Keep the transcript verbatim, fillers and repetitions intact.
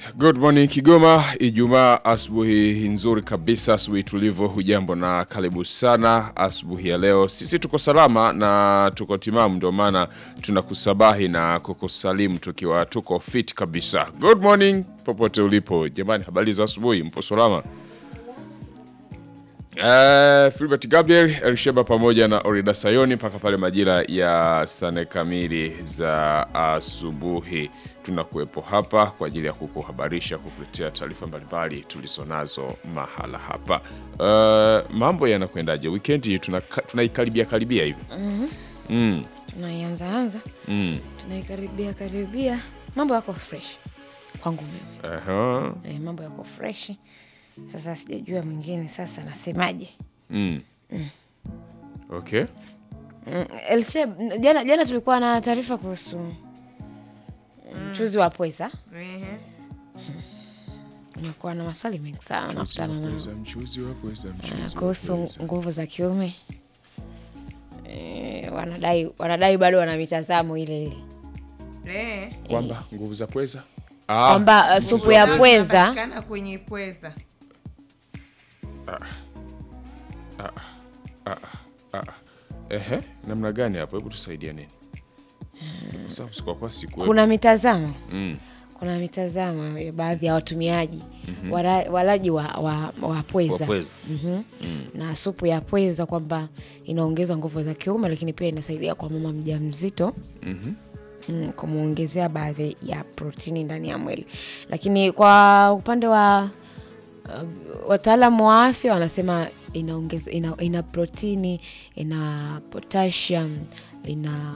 Good morning Kigoma, Ijumaa asubuhi nzuri kabisa, asubuhi tulivu. Hujambo na karibu sana asubuhi ya leo. Sisi tuko salama na tuko timamu, ndio maana tunakusabahi na kukusalimu tukiwa tuko fit kabisa. Good morning popote ulipo. Jamani, habari za asubuhi, mpo salama? Eh, Philbert Gabriel, Elisheba pamoja na Orida Sayoni mpaka pale majira ya sane kamili za asubuhi. Tunakuepo hapa kwa ajili ya kukuhabarisha, kukuletea taarifa mbalimbali tulizonazo mahala hapa. Uh, mambo yanakwendaje? Weekend hii tunaikaribia karibia hivi. Mhm. Mm. Tunaianza anza. Mm. Tunaikaribia karibia. Mambo yako fresh kwangu mimi. Aha. Eh, mambo yako fresh. Sasa sijajua mwingine sasa nasemaje. Mm. Mm. Okay. Mm. Elche, jana jana tulikuwa na taarifa kuhusu mchuzi wa pweza. Ehe. Nilikuwa na maswali mengi sana nakutana na mchuzi wa pweza, mchuzi. kuhusu nguvu za kiume. Eh, wanadai wanadai bado wana mitazamo ile ile. Eh. Kwamba nguvu za pweza? Ah. Kwamba uh, supu ya pweza inapatikana kwenye pweza. Ah. Ah. Ah. Ah. Ehe, namna gani hapo? Hebu tusaidie nini? Kwa sababu sikuwa kwa siku. Kuna mitazamo. Mm. Kuna mitazamo ya baadhi ya watumiaji, mm-hmm. wala, walaji wa, wa, wa pweza, pweza. Mm-hmm. Mm. Na supu ya pweza kwamba inaongeza nguvu za kiume, lakini pia inasaidia kwa mama mjamzito. Mhm. Mm, kumuongezea baadhi ya protini ndani ya mwili. Lakini kwa upande wa uh, wataalamu wa afya wanasema inaongeza ina, ina protini, ina potassium, ina